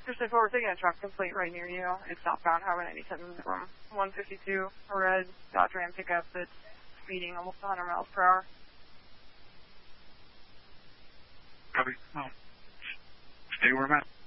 Just we're taking a truck complete right near you. It's southbound Highway 97 from 152, a red Dodge Ram pickup that's speeding almost 100 miles per hour. Copy. Stay where I'm at.